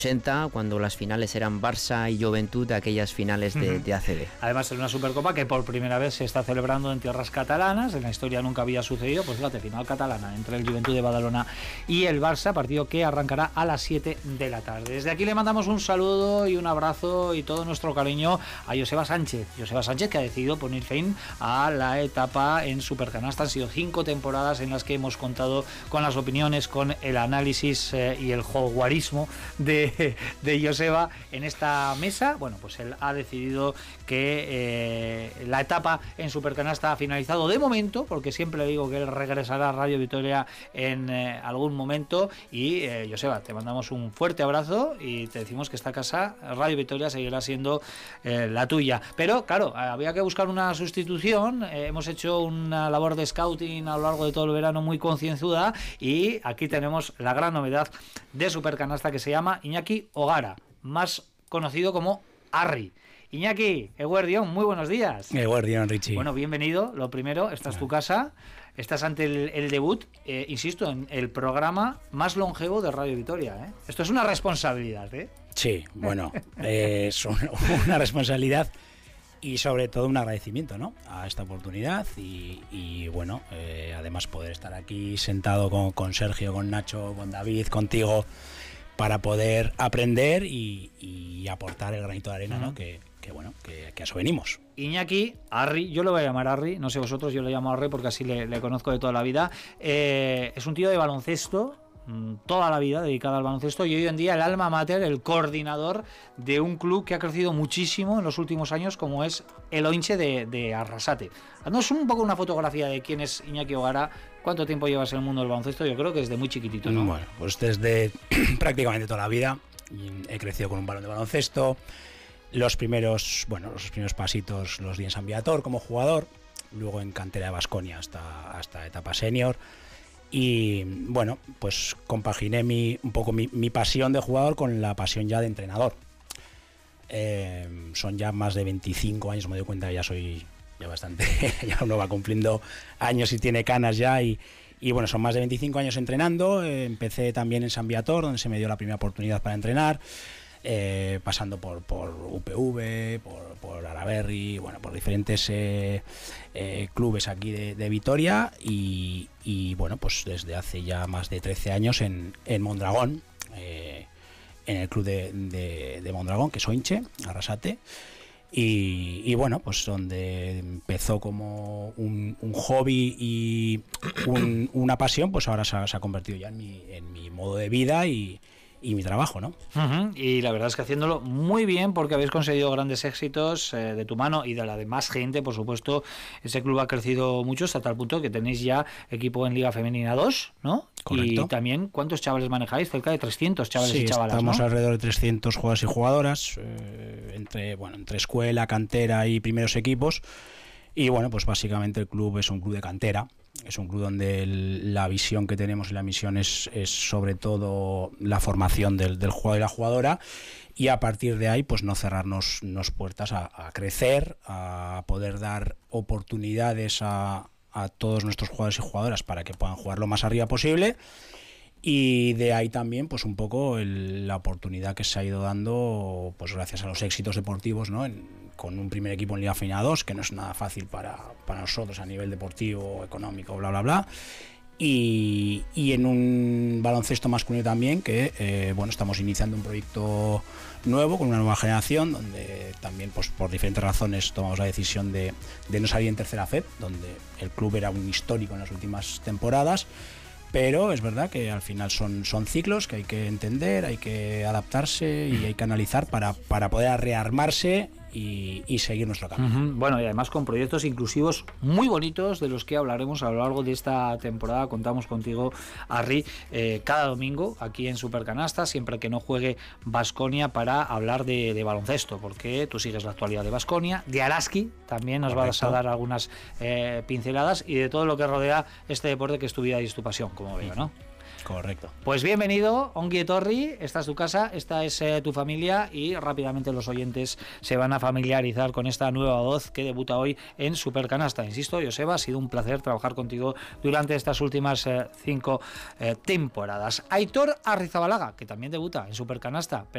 80, cuando las finales eran Barça y Joventut, aquellas finales de ACB. Además es una Supercopa que por primera vez se está celebrando en tierras catalanas, en la historia nunca había sucedido, pues fíjate, final catalana entre el Joventut de Badalona y el Barça, partido que arrancará a las 7 de la tarde. Desde aquí le mandamos un saludo y un abrazo y todo nuestro cariño a Joseba Sánchez, que ha decidido poner fin a la etapa en Supercanasta. Han sido 5 temporadas en las que hemos contado con las opiniones, con el análisis y el jaguarismo de Joseba en esta mesa. Bueno, pues él ha decidido que la etapa en Supercanasta ha finalizado de momento, porque siempre digo que él regresará a Radio Vitoria en algún momento. Y Joseba, te mandamos un fuerte abrazo y te decimos que esta casa, Radio Vitoria, seguirá siendo la tuya. Pero claro, había que buscar una sustitución. Hemos hecho una labor de scouting a lo largo de todo el verano muy concienzuda, y aquí tenemos la gran novedad de Supercanasta, que se llama Iñaki Ogara, más conocido como Arri. Iñaki, eguerdión, muy buenos días. Eguerdión, Richie. Bueno, bienvenido. Lo primero, esta es tu casa, estás ante el debut, insisto, en el programa más longevo de Radio Vitoria, ¿eh? Esto es una responsabilidad, ¿eh? Sí, bueno, es una responsabilidad y sobre todo un agradecimiento, ¿no?, a esta oportunidad y bueno, además poder estar aquí sentado con Sergio, con Nacho, con David, contigo, para poder aprender y aportar el granito de arena, ¿no?, que bueno, que a eso venimos. Iñaki, Arri, yo le voy a llamar Arri, no sé vosotros, yo le llamo Arri porque así le conozco de toda la vida. Es un tío de baloncesto, toda la vida dedicada al baloncesto, y hoy en día el alma mater, el coordinador de un club que ha crecido muchísimo en los últimos años, como es el Oinche de Arrasate. Haznos un poco una fotografía de quién es Iñaki Ogara. ¿Cuánto tiempo llevas en el mundo del baloncesto? Yo creo que desde muy chiquitito, ¿no? Bueno, pues desde prácticamente toda la vida he crecido con un balón de baloncesto. Los primeros pasitos los di en San Viator como jugador, luego en cantera de Baskonia hasta etapa senior. Y bueno, pues compaginé un poco mi pasión de jugador con la pasión ya de entrenador. Son ya más de 25 años, me doy cuenta que ya soy bastante, ya uno va cumpliendo años y tiene canas ya, y bueno, son más de 25 años entrenando. Empecé también en San Viator, donde se me dio la primera oportunidad para entrenar, pasando por UPV, por Araberri, bueno, por diferentes clubes aquí de Vitoria, y bueno, pues desde hace ya más de 13 años en Mondragón, en el club de Mondragón, que es Oinche, Arrasate, y bueno, pues donde empezó como un hobby y una pasión, pues ahora se ha convertido ya en mi modo de vida y mi trabajo, ¿no? Y la verdad es que haciéndolo muy bien, porque habéis conseguido grandes éxitos de tu mano y de la de más gente, por supuesto. Ese club ha crecido mucho hasta tal punto que tenéis ya equipo en Liga Femenina 2, ¿no? Correcto. Y también, ¿cuántos chavales manejáis? Cerca de 300 chavales y chavalas, estamos, ¿no? alrededor de 300 jugadores y jugadoras, entre escuela, cantera y primeros equipos. Y bueno, pues básicamente el club es un club de cantera. Es un club donde la visión que tenemos y la misión es sobre todo la formación del jugador y la jugadora, y a partir de ahí pues no cerrarnos puertas a crecer, a poder dar oportunidades a todos nuestros jugadores y jugadoras para que puedan jugar lo más arriba posible. Y de ahí también pues un poco la oportunidad que se ha ido dando, pues gracias a los éxitos deportivos, ¿no?, con un primer equipo en Liga Femenina 2, que no es nada fácil para nosotros a nivel deportivo, económico, bla bla bla, y en un baloncesto masculino también, que bueno, estamos iniciando un proyecto nuevo con una nueva generación, donde también pues por diferentes razones tomamos la decisión de no salir en tercera FEP, donde el club era un histórico en las últimas temporadas. Pero es verdad que al final son ciclos que hay que entender, hay que adaptarse y hay que analizar para poder rearmarse y seguir nuestro camino. Bueno, y además con proyectos inclusivos muy bonitos, de los que hablaremos a lo largo de esta temporada. Contamos contigo, Arri, cada domingo aquí en Supercanasta, siempre que no juegue Baskonia, para hablar de baloncesto, porque tú sigues la actualidad de Baskonia, de Araski también nos vas a dar algunas pinceladas, y de todo lo que rodea este deporte, que es tu vida y es tu pasión, como veo, ¿no? Correcto. Pues bienvenido, ongi etorri, esta es tu casa, esta es tu familia, y rápidamente los oyentes se van a familiarizar con esta nueva voz que debuta hoy en Supercanasta. Insisto, Joseba, ha sido un placer trabajar contigo durante estas últimas 5 temporadas. Aitor Arrizabalaga, que también debuta en Supercanasta.